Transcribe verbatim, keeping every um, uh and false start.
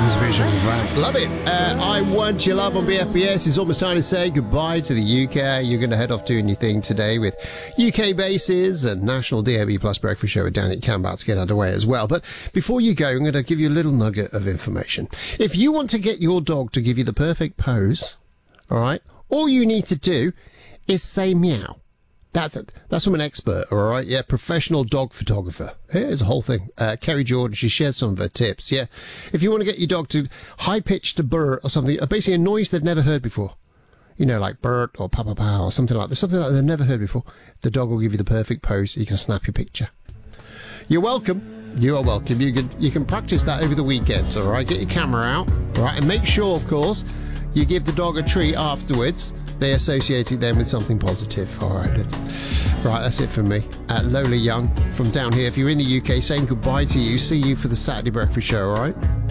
James Visual Vamp. Love it. Uh, I Want Your Love on B F B S. It's almost time to say goodbye to the U K. You're going to head off doing your thing today with U K bases and National D A B Plus Breakfast Show with Danny Cambat to get underway as well. But before you go, I'm going to give you a little nugget of information. If you want to get your dog to give you the perfect pose, all right, all you need to do is say meow. That's it. That's from an expert, all right? Yeah, professional dog photographer. Here's a whole thing. Uh, Kerry Jordan, she shares some of her tips, yeah? If you want to get your dog to high-pitched a burr or something, uh, basically a noise they've never heard before, you know, like burr or pa-pa-pa or something like that, something like they've never heard before, the dog will give you the perfect pose. You can snap your picture. You're welcome. You are welcome. You can, you can practice that over the weekend, all right? Get your camera out, all right? And make sure, of course, you give the dog a treat afterwards. They associated them with something positive. All right. Right, that's it from me. Uh, Lola Young from down here. If you're in the U K, saying goodbye to you. See you for the Saturday Breakfast Show, all right?